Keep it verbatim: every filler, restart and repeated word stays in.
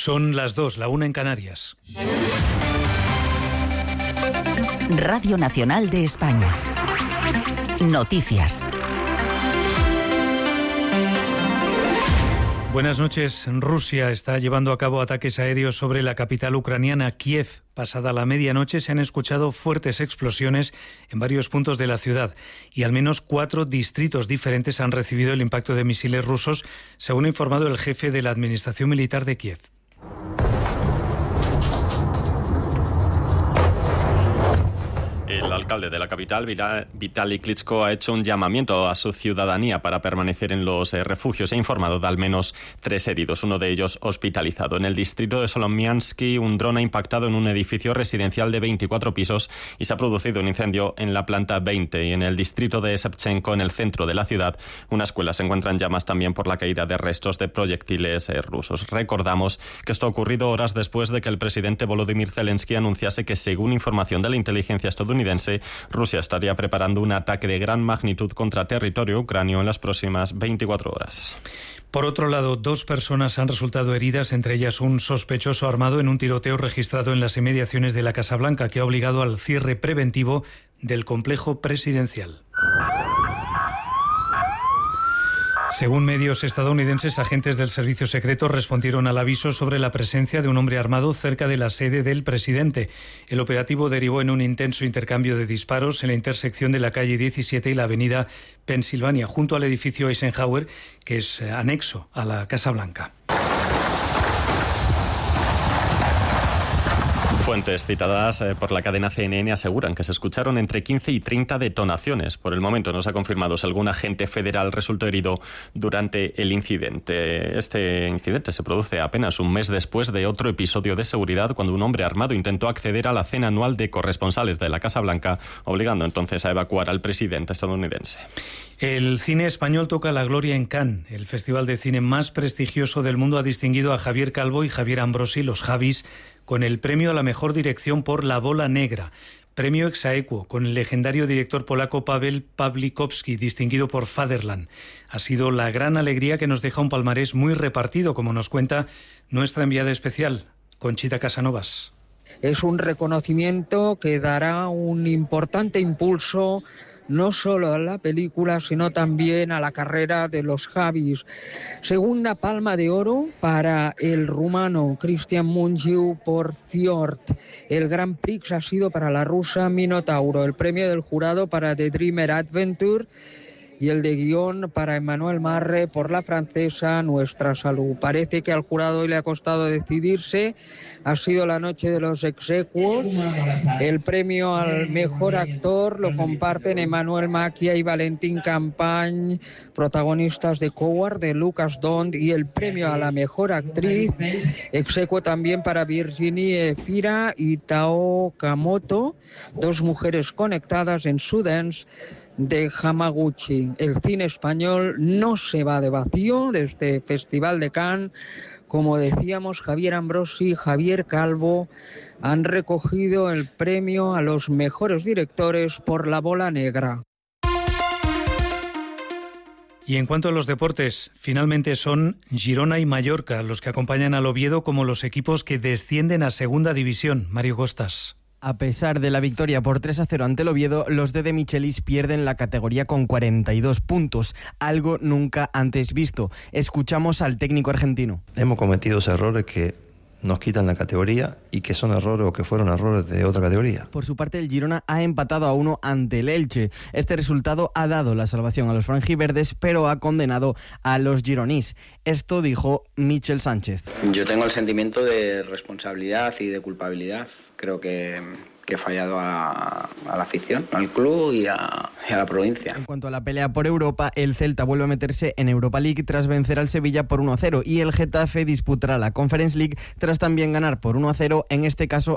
Son las dos, la una en Canarias. Radio Nacional de España. Noticias. Buenas noches. Rusia está llevando a cabo ataques aéreos sobre la capital ucraniana, Kiev. Pasada la medianoche se han escuchado fuertes explosiones en varios puntos de la ciudad y al menos cuatro distritos diferentes han recibido el impacto de misiles rusos, según ha informado el jefe de la administración militar de Kiev. El alcalde de la capital, Vitaly Klitschko, ha hecho un llamamiento a su ciudadanía para permanecer en los refugios e ha informado de al menos tres heridos, uno de ellos hospitalizado. En el distrito de Solomiansky, un dron ha impactado en un edificio residencial de veinticuatro pisos y se ha producido un incendio en la planta veinte. Y en el distrito de Shevchenko, en el centro de la ciudad, una escuela se encuentra en llamas también por la caída de restos de proyectiles rusos. Recordamos que esto ha ocurrido horas después de que el presidente Volodymyr Zelensky anunciase que, según información de la inteligencia estadounidense, Rusia estaría preparando un ataque de gran magnitud contra territorio ucranio en las próximas veinticuatro horas. Por otro lado, dos personas han resultado heridas, entre ellas un sospechoso armado en un tiroteo registrado en las inmediaciones de la Casa Blanca, que ha obligado al cierre preventivo del complejo presidencial. Según medios estadounidenses, agentes del servicio secreto respondieron al aviso sobre la presencia de un hombre armado cerca de la sede del presidente. El operativo derivó en un intenso intercambio de disparos en la intersección de la calle diecisiete y la avenida Pensilvania, junto al edificio Eisenhower, que es anexo a la Casa Blanca. Fuentes citadas por la cadena C N N aseguran que se escucharon entre quince y treinta detonaciones. Por el momento no se ha confirmado si algún agente federal resultó herido durante el incidente. Este incidente se produce apenas un mes después de otro episodio de seguridad, cuando un hombre armado intentó acceder a la cena anual de corresponsales de la Casa Blanca, obligando entonces a evacuar al presidente estadounidense. El cine español toca la gloria en Cannes. El festival de cine más prestigioso del mundo ha distinguido a Javier Calvo y Javier Ambrosi, los Javis, con el premio a la mejor dirección por La Bola Negra. Premio ex aequo con el legendario director polaco Paweł Pawlikowski, distinguido por Fatherland. Ha sido la gran alegría que nos deja un palmarés muy repartido, como nos cuenta nuestra enviada especial, Conchita Casanovas. Es un reconocimiento que dará un importante impulso no solo a la película, sino también a la carrera de los Javis. Segunda palma de oro para el rumano Cristian Mungiu por Fjord. El Grand Prix ha sido para la rusa Minotauro. El premio del jurado para The Dreamer Adventure y el de guión para Emmanuel Marre por la francesa Nuestra Salud. Parece que al jurado hoy le ha costado decidirse. Ha sido la noche de los exequos. El premio al mejor actor lo comparten Emmanuel Macchia y Valentín Campañ, protagonistas de Coward, de Lucas Dont, y el premio a la mejor actriz, exequo también para Virginie Efira y Tao Kamoto, dos mujeres conectadas en Sundance de Hamaguchi. El cine español no se va de vacío de este Festival de Cannes. Como decíamos, Javier Ambrosi y Javier Calvo han recogido el premio a los mejores directores por La Bola Negra. Y en cuanto a los deportes, finalmente son Girona y Mallorca los que acompañan al Oviedo como los equipos que descienden a Segunda División. Mario Costas. A pesar de la victoria por tres a cero ante el Oviedo, los de De Michelis pierden la categoría con cuarenta y dos puntos, algo nunca antes visto. Escuchamos al técnico argentino. Hemos cometido errores que nos quitan la categoría y que son errores o que fueron errores de otra categoría. Por su parte, el Girona ha empatado a uno ante el Elche. Este resultado ha dado la salvación a los franjiverdes, pero ha condenado a los gironís. Esto dijo Michel Sánchez. Yo tengo el sentimiento de responsabilidad y de culpabilidad. Creo que, que he fallado a, a la afición, al club y a, y a la provincia. En cuanto a la pelea por Europa, el Celta vuelve a meterse en Europa League tras vencer al Sevilla por uno a cero y el Getafe disputará la Conference League tras también ganar por uno a cero, en este caso